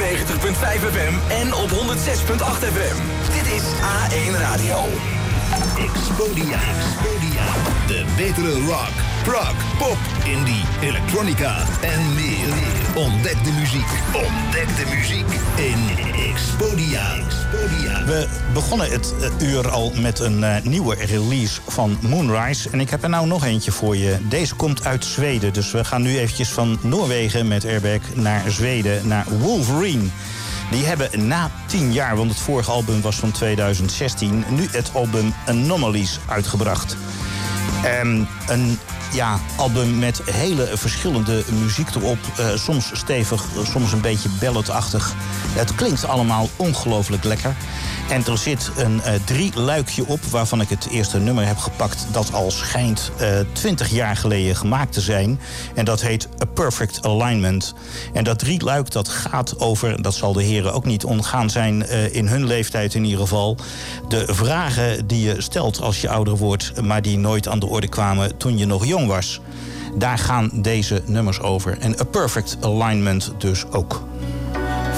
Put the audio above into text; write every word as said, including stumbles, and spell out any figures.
negentig komma vijf F M en op honderd zes komma acht F M. Dit is A één Radio. Expodia. Expodia. De betere rock, prog, pop, indie, elektronica en meer. Ontdek de muziek. Ontdek de muziek in Expodia. Expodia. We begonnen het uur al met een uh, nieuwe release van Moonrise. En ik heb er nou nog eentje voor je. Deze komt uit Zweden. Dus we gaan nu eventjes van Noorwegen met Airbag naar Zweden, naar Wolverine. Die hebben na tien jaar, want het vorige album was van tweeduizend zestien... nu het album Anomalies uitgebracht. Um, een ja, album met hele verschillende muziek erop. Uh, soms stevig, soms een beetje balladachtig. Het klinkt allemaal ongelooflijk lekker. En er zit een uh, drie luikje op, waarvan ik het eerste nummer heb gepakt, dat al schijnt uh, twintig jaar geleden gemaakt te zijn. En dat heet A Perfect Alignment. En dat drie luik dat gaat over, dat zal de heren ook niet ontgaan zijn, uh, in hun leeftijd in ieder geval, de vragen die je stelt als je ouder wordt, maar die nooit aan de orde kwamen toen je nog jong was. Daar gaan deze nummers over. En A Perfect Alignment dus ook.